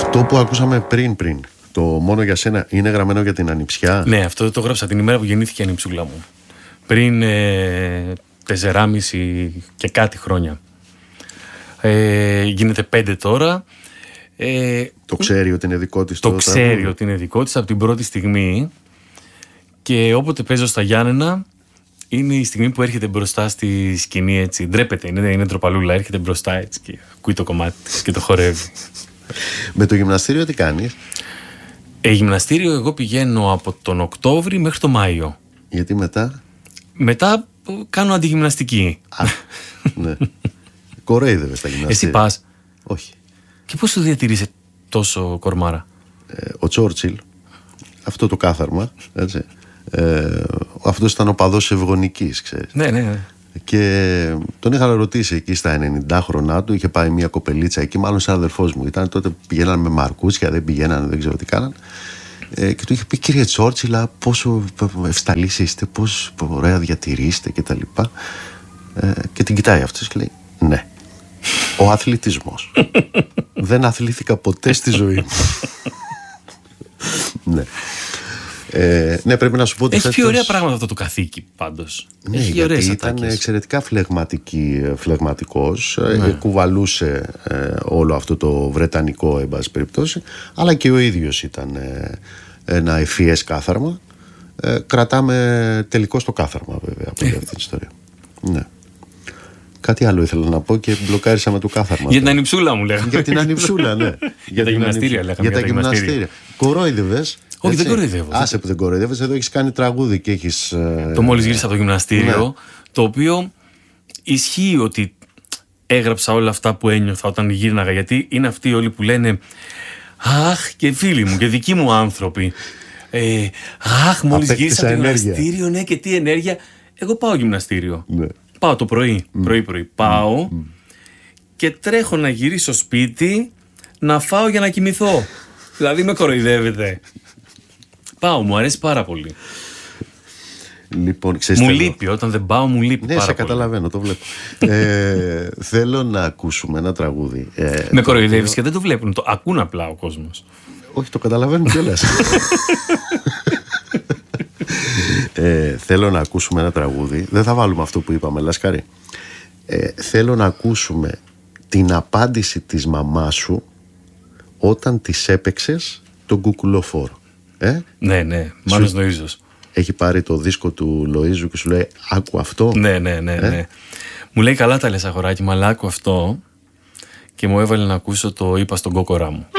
Αυτό που ακούσαμε πριν, το μόνο για σένα, είναι γραμμένο για την ανιψιά? Ναι, αυτό το γράψα την ημέρα που γεννήθηκε η ανιψούλα μου. Πριν 4,5 και κάτι χρόνια. Γίνεται 5 τώρα. Το ξέρει ότι είναι δικό της? Το ξέρει ότι είναι δικό της από την πρώτη στιγμή. Και όποτε παίζω στα Γιάννενα, είναι η στιγμή που έρχεται μπροστά στη σκηνή, έτσι. Ντρέπεται, είναι ντροπαλούλα, έρχεται μπροστά έτσι και ακούει το κομμάτι της και το χορεύει. Με το γυμναστήριο τι κάνεις? Γυμναστήριο εγώ πηγαίνω από τον Οκτώβρη μέχρι τον Μάιο. Γιατί μετά? Μετά κάνω αντιγυμναστική. Ναι. Κορέιδευες τα γυμναστήρια? Εσύ πας? Όχι. Και πώς το διατηρείσαι τόσο κορμάρα? Ο Τσόρτσιλ, αυτό το κάθαρμα, έτσι, αυτός ήταν οπαδός Ευγονικής, ξέρεις. Ναι. Και τον είχα ρωτήσει εκεί στα 90 χρονά του, είχε πάει μια κοπελίτσα εκεί, μάλλον σαν αδερφός μου ήταν τότε, πηγαίνανε με μαρκούτσια, δεν πηγαίνανε, δεν ξέρω τι κάναν. Και του είχε πει, κύριε Τσόρτσιλα, πόσο ευσταλείς είστε, πόσο ωραία διατηρείστε και τα λοιπά. Και την κοιτάει αυτός και λέει, ναι, ο αθλητισμός. Δεν αθλήθηκα ποτέ στη ζωή μου. Ναι. Ναι, πρέπει να σου πω ότι έχει πιο ωραία πράγματα αυτό το καθήκη πάντως. Ναι, έχει ωραίες ήταν ατάκες. εξαιρετικά φλεγματικός, κουβαλούσε όλο αυτό το βρετανικό, εν πάση περιπτώσει, αλλά και ο ίδιος ήταν ένα ευφυές κάθαρμα. Κρατάμε τελικώς το κάθαρμα, βέβαια, από αυτή την ιστορία. Ναι. Κάτι άλλο ήθελα να πω και μπλοκάρισα με το κάθαρμα. Για την ανιψούλα μου λέγαμε. Για την ανιψούλα, ναι. Για τα γυμναστήρια λέγαμε. Για τα γυμναστήρια. Κορόιδευες? Όχι, δεν κοροϊδεύω. Άσε που δεν κοροϊδεύεις, εδώ έχεις κάνει τραγούδι και έχεις... Το μόλις γύρισα από το γυμναστήριο, ναι. Το οποίο ισχύει ότι έγραψα όλα αυτά που ένιωθα όταν γύρναγα, γιατί είναι αυτοί όλοι που λένε αχ, και φίλοι μου και δικοί μου άνθρωποι, αχ, μόλις γύρισα από το γυμναστήριο, ναι, και τι ενέργεια. Εγώ πάω γυμναστήριο. Ναι. Πάω το πρωί, πρωί. Πάω και τρέχω να γυρίσω σπίτι να φάω για να κοιμηθώ. Δηλαδή με κοροϊδεύετε. Πάω, μου αρέσει πάρα πολύ. Λοιπόν, μου λείπει, όταν δεν πάω μου λείπει πάρα πολύ. Ναι, σε καταλαβαίνω, το βλέπω. Θέλω να ακούσουμε ένα τραγούδι. Με κοροϊδεύεις και δεν το βλέπουν, το ακούν απλά ο κόσμος. Όχι, το καταλαβαίνουν κιόλας. Θέλω να ακούσουμε ένα τραγούδι. Δεν θα βάλουμε αυτό που είπαμε, Λασκάρη. Θέλω να ακούσουμε την απάντηση της μαμάς σου όταν της έπαιξες τον κουκουλοφόρο. Ναι, Μάνος Νοΐζος. Έχει πάρει το δίσκο του Λοΐζου και σου λέει άκου αυτό. Ναι. Μου λέει καλά τα λες αγοράκι μου, αλλά άκου αυτό. Και μου έβαλε να ακούσω το είπα στον κόκορά μου.